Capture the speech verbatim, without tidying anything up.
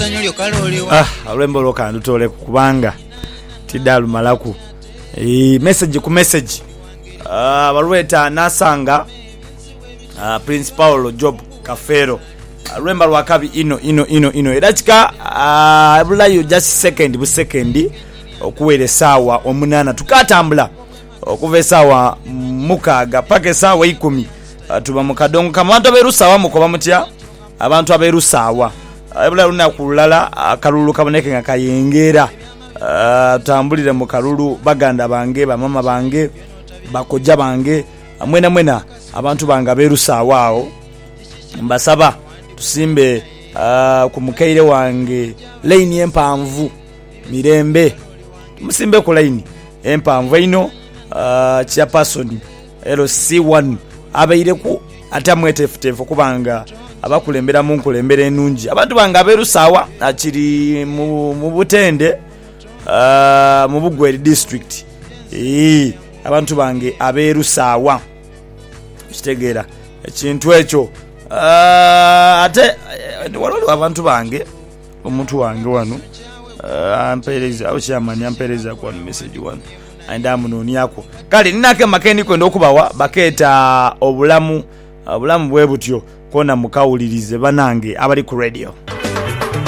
olusanyo lyo kalolewa ah olwembo lokandutole kubanga tidalu malaku e message ku message ah balweta nasanga ah Prince Paulo Job Kafero lwemba lwakabi ino ino ino ino edachika ah bulayo just second bu second okuwere sawa omunana tukatambula okuva sawa mukaga pake sawa ikumi tuba mukadongo kamantu aberusawa mukoba mutya abantu aberusawa ebula luna kulala akalulu kaboneke nga kayengera tambulire mu kalulu baganda bange ba mama bange bakoja bange mwena mwena abantu banga berusawa awo mbasaba tusimbe uh, ku mukaire wange line empanvu mirembe musimbe ku line empanvu ino uh, chia person L C one abaire ku atamwetefutefu kubanga abakulembera mu nkulembera enungi abantu banga aberusawa akiri mu, mu butende uh, mu Bugweri district ee abantu bange aberusawa kitegeera ekintu ekyo uh, ate walolo abantu bange omuntu wange wano uh, ampereza au chamani ampereza kwa message wano aenda munoni yako kale ninake makeni kwenda okubawa baketa obulamu obulamu bwe butyo kona mukawulirize banange abali ku radio.